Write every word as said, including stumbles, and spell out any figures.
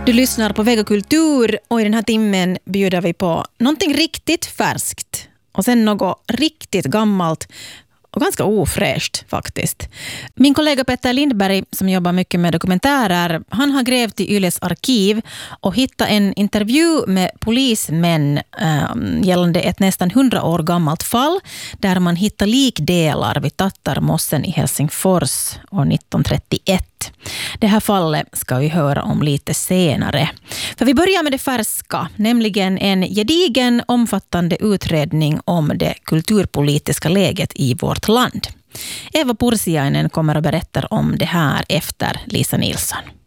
Du lyssnar på Vega Kultur och i den här timmen bjuder vi på någonting riktigt färskt och sen något riktigt gammalt och ganska ofräscht faktiskt. Min kollega Petter Lindberg som jobbar mycket med dokumentärer, han har grävt i Yles arkiv och hittat en intervju med polismän äh, gällande ett nästan hundra år gammalt fall där man hittar likdelar vid Tattarmossen i Helsingfors år nittonhundratrettioett. Det här fallet ska vi höra om lite senare. För vi börjar med det färska, nämligen en gedigen omfattande utredning om det kulturpolitiska läget i vårt land. Eva Pursiainen kommer att berätta om det här efter Lisa Nilsson.